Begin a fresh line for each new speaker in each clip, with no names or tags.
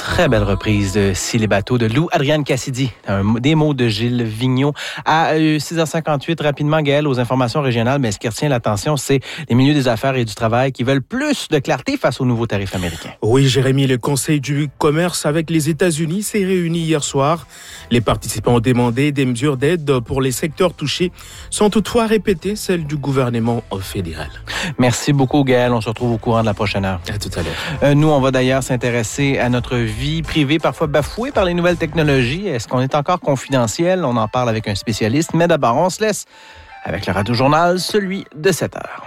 Très belle reprise de Si les bateaux de Lou Adrienne Cassidy. Des mots de Gilles Vigneault. À 6h58, rapidement, Gaël, aux informations régionales, mais ce qui retient l'attention, c'est les milieux des affaires et du travail qui veulent plus de clarté face aux nouveaux tarifs américains.
Oui, Jérémy, le Conseil du commerce avec les États-Unis s'est réuni hier soir. Les participants ont demandé des mesures d'aide pour les secteurs touchés, sans toutefois répéter celles du gouvernement fédéral.
Merci beaucoup, Gaël. On se retrouve au courant de la prochaine heure.
À tout à l'heure.
Nous, on va d'ailleurs s'intéresser à notre vie privée, parfois bafouée par les nouvelles technologies. Est-ce qu'on est encore confidentiel? On en parle avec un spécialiste. Mais d'abord, on se laisse avec le Radio-Journal, celui de 7 heures.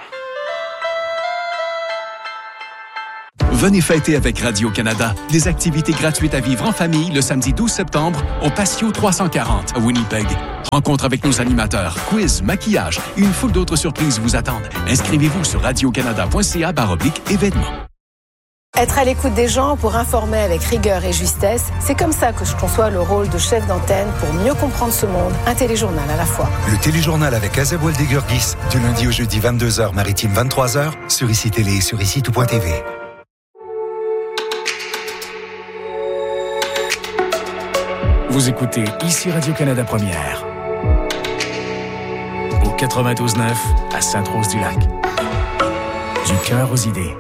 Venez fêter avec Radio-Canada. Des activités gratuites à vivre en famille le samedi 12 septembre au Patio 340 à Winnipeg. Rencontre avec nos animateurs, quiz, maquillage et une foule d'autres surprises vous attendent. Inscrivez-vous sur radiocanada.ca/événements.
Être à l'écoute des gens pour informer avec rigueur et justesse, c'est comme ça que je conçois le rôle de chef d'antenne pour mieux comprendre ce monde, un téléjournal à la fois.
Le téléjournal avec Azeb Woldegurgis, du lundi au jeudi 22h, maritime 23h, sur ICI Télé et sur ICI-tout.tv.
Vous écoutez ici Radio-Canada Première. Au 92.9 à Sainte-Rose-du-Lac. Du cœur aux idées.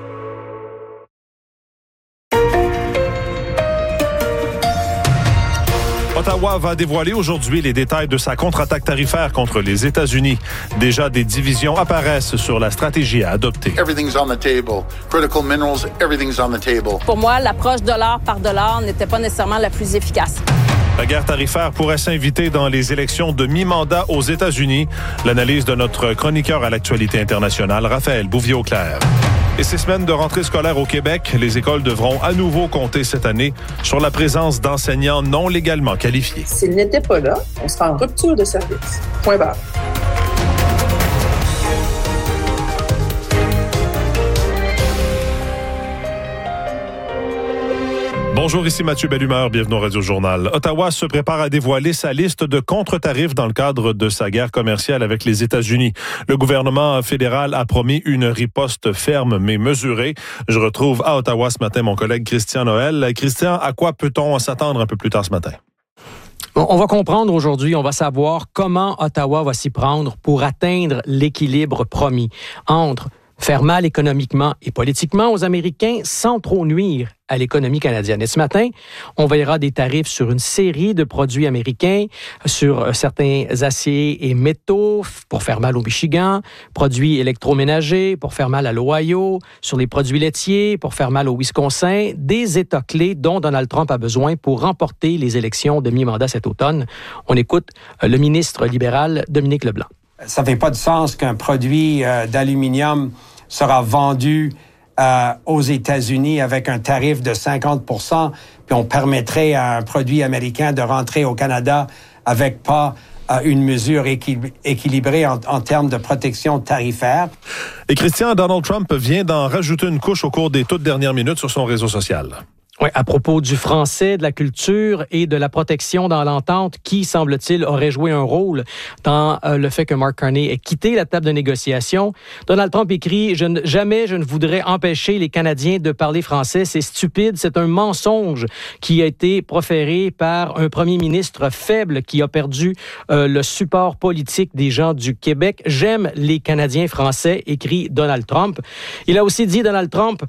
Ottawa va dévoiler aujourd'hui les détails de sa contre-attaque tarifaire contre les États-Unis. Déjà, des divisions apparaissent sur la stratégie à adopter.
Everything's on the table. Critical minerals, everything's on the table.
Pour moi, l'approche dollar par dollar n'était pas nécessairement la plus efficace.
La guerre tarifaire pourrait s'inviter dans les élections de mi-mandat aux États-Unis. L'analyse de notre chroniqueur à l'actualité internationale, Raphaël Bouvier-Auclair. Et 6 semaines de rentrée scolaire au Québec, les écoles devront à nouveau compter cette année sur la présence d'enseignants non légalement qualifiés.
S'ils n'étaient pas là, on serait en rupture de service. Point barre.
Bonjour, ici Mathieu Bellumeur, bienvenue au Radio-Journal. Ottawa se prépare à dévoiler sa liste de contre-tarifs dans le cadre de sa guerre commerciale avec les États-Unis. Le gouvernement fédéral a promis une riposte ferme mais mesurée. Je retrouve à Ottawa ce matin mon collègue Christian Noël. Christian, à quoi peut-on s'attendre un peu plus tard ce matin?
On va comprendre aujourd'hui, on va savoir comment Ottawa va s'y prendre pour atteindre l'équilibre promis entre faire mal économiquement et politiquement aux Américains sans trop nuire à l'économie canadienne. Et ce matin, on verra des tarifs sur une série de produits américains, sur certains aciers et métaux pour faire mal au Michigan, produits électroménagers pour faire mal à l'Ohio, sur les produits laitiers pour faire mal au Wisconsin, des États clés dont Donald Trump a besoin pour remporter les élections de mi-mandat cet automne. On écoute le ministre libéral Dominique Leblanc.
Ça ne fait pas de sens qu'un produit d'aluminium sera vendu aux États-Unis avec un tarif de 50%, puis on permettrait à un produit américain de rentrer au Canada avec pas une mesure équilibrée en termes de protection tarifaire.
Et Christian, Donald Trump vient d'en rajouter une couche au cours des toutes dernières minutes sur son réseau social.
Oui, à propos du français, de la culture et de la protection dans l'entente qui, semble-t-il, aurait joué un rôle dans le fait que Mark Carney ait quitté la table de négociation. Donald Trump écrit « Jamais je ne voudrais empêcher les Canadiens de parler français. C'est stupide. C'est un mensonge qui a été proféré par un premier ministre faible qui a perdu le support politique des gens du Québec. J'aime les Canadiens français », écrit Donald Trump. Il a aussi dit, Donald Trump,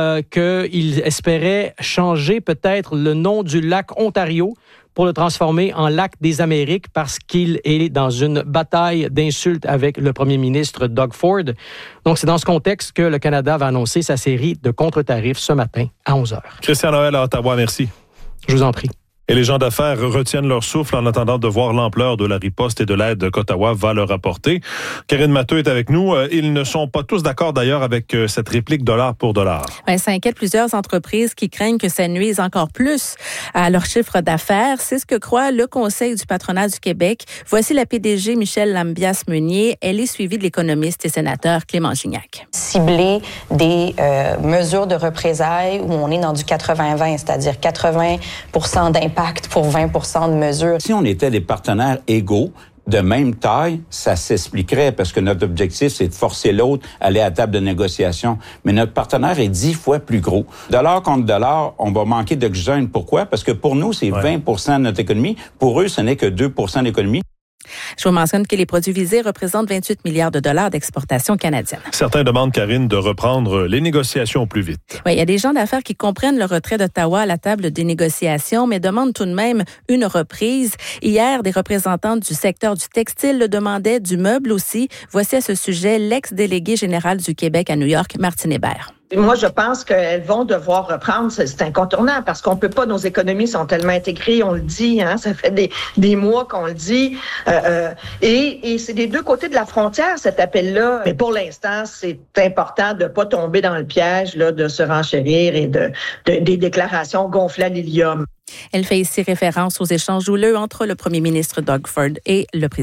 qu'il espérait changer peut-être le nom du lac Ontario pour le transformer en lac des Amériques parce qu'il est dans une bataille d'insultes avec le premier ministre Doug Ford. Donc, c'est dans ce contexte que le Canada va annoncer sa série de contre-tarifs ce matin à 11h.
Christian Noël à Ottawa, merci.
Je vous en prie.
Et les gens d'affaires retiennent leur souffle en attendant de voir l'ampleur de la riposte et de l'aide qu'Ottawa va leur apporter. Karine Matteux est avec nous. Ils ne sont pas tous d'accord d'ailleurs avec cette réplique dollar pour dollar.
Bien, ça inquiète plusieurs entreprises qui craignent que ça nuise encore plus à leur chiffre d'affaires. C'est ce que croit le Conseil du patronat du Québec. Voici la PDG Michèle Lambias-Meunier. Elle est suivie de l'économiste et sénateur Clément Gignac.
Cibler des mesures de représailles où on est dans du 80-20, c'est-à-dire 80% d'impact pour 20% de mesures.
Si on était des partenaires égaux, de même taille, ça s'expliquerait parce que notre objectif, c'est de forcer l'autre à aller à la table de négociation. Mais notre partenaire est 10 fois plus gros. Dollar contre dollar, on va manquer d'oxygène. Pourquoi? Parce que pour nous, c'est 20 de notre économie. Pour eux, ce n'est que 2 de l'économie.
Je vous mentionne que les produits visés représentent 28 milliards de dollars d'exportation canadienne.
Certains demandent, Karine, de reprendre les négociations au plus vite.
Oui, il y a des gens d'affaires qui comprennent le retrait d'Ottawa à la table des négociations, mais demandent tout de même une reprise. Hier, des représentants du secteur du textile le demandaient, du meuble aussi. Voici à ce sujet l'ex-délégué général du Québec à New York, Martine Hébert.
Moi, je pense qu'elles vont devoir reprendre, c'est incontournable, parce qu'on peut pas, nos économies sont tellement intégrées, on le dit, ça fait des mois qu'on le dit, et c'est des deux côtés de la frontière, cet appel-là. Mais pour l'instant, c'est important de pas tomber dans le piège là, de se renchérir et des déclarations gonflées à l'hélium.
Elle fait ici référence aux échanges houleux entre le premier ministre Doug Ford et le président